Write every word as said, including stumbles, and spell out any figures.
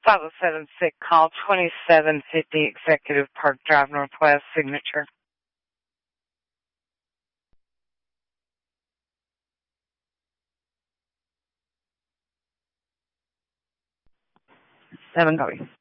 five oh seven sick call, twenty-seven fifty Executive Park Drive Northwest, signature. Seven copy.